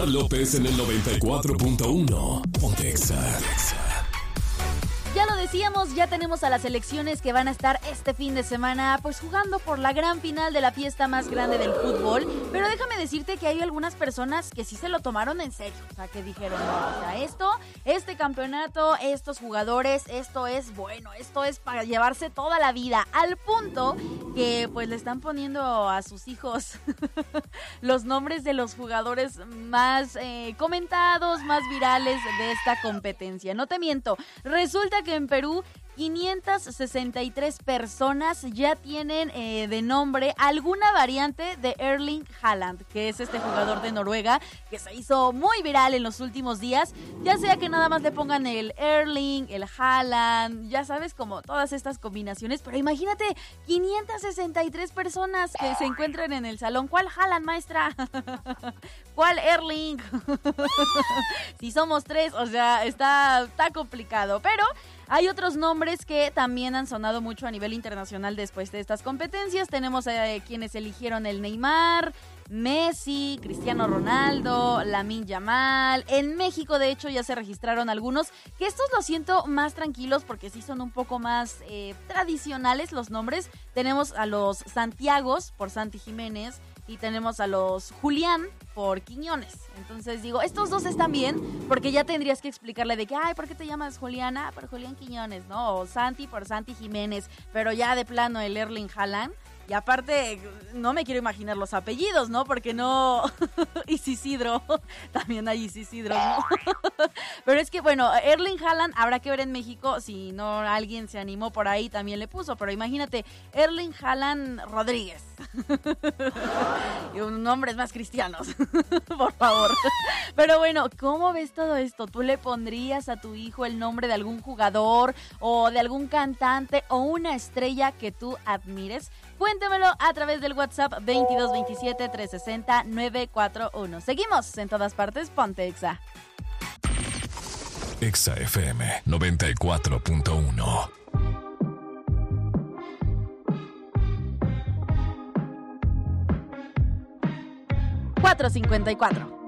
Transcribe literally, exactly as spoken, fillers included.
Omar López en el noventa y cuatro punto uno. Ponte Exa. Ya lo decíamos, ya tenemos a las selecciones que van a estar este fin de semana pues jugando por la gran final de la fiesta más grande del fútbol, pero déjame decirte que hay algunas personas que sí se lo tomaron en serio, o sea, que dijeron, no, o sea, esto, este campeonato, estos jugadores, esto es bueno, esto es para llevarse toda la vida, al punto que pues le están poniendo a sus hijos los nombres de los jugadores más eh, comentados, más virales de esta competencia. No te miento, resulta que en Perú quinientas sesenta y tres personas ya tienen eh, de nombre alguna variante de Erling Haaland, que es este jugador de Noruega que se hizo muy viral en los últimos días, ya sea que nada más le pongan el Erling, el Haaland, ya sabes, como todas estas combinaciones, pero imagínate, quinientas sesenta y tres personas que se encuentran en el salón. ¿Cuál Haaland, maestra? ¿Cuál Erling? Si somos tres, o sea, está, está complicado, pero hay otros nombres que también han sonado mucho a nivel internacional después de estas competencias. Tenemos eh, quienes eligieron el Neymar, Messi, Cristiano Ronaldo, Lamine Yamal. En México, de hecho, ya se registraron algunos, que estos los siento más tranquilos porque sí son un poco más eh, tradicionales los nombres. Tenemos a los Santiagos por Santi Jiménez y tenemos a los Julián por Quiñones. Entonces digo, estos dos están bien porque ya tendrías que explicarle de que, ay, ¿por qué te llamas Juliana? Por Julián Quiñones, ¿no? O Santi por Santi Jiménez, pero ya de plano el Erling Haaland. Y aparte, no me quiero imaginar los apellidos, ¿no? Porque no... Isisidro. También hay Isisidro, ¿no? Pero es que, bueno, Erling Haaland habrá que ver en México si no alguien se animó por ahí, también le puso. Pero imagínate, Erling Haaland Rodríguez. Y un nombres más cristianos. Por favor. Pero bueno, ¿cómo ves todo esto? ¿Tú le pondrías a tu hijo el nombre de algún jugador o de algún cantante o una estrella que tú admires? Cuéntemelo a través del WhatsApp veintidós veintisiete trescientos sesenta novecientos cuarenta y uno. Seguimos en todas partes, ponte Exa. Exa F M noventa y cuatro punto uno. cuatro cincuenta y cuatro.